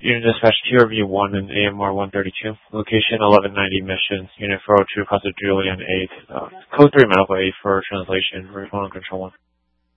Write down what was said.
Unit Dispatch TRV1 and AMR 132. Location 1190 Missions. Unit 402 Casa Julian 8. Code 3 Medical 8 for translation. Phone control 1.